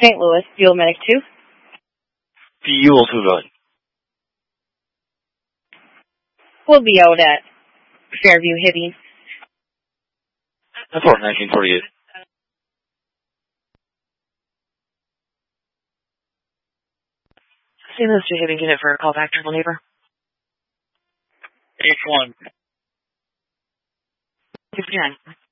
St. Louis, Fuel Medic 2. Fuel 2 going. We'll be out at Fairview Hibbing. That's 1948. St. Louis to Hibbing unit for a call back, Triple Neighbor. H1. 59.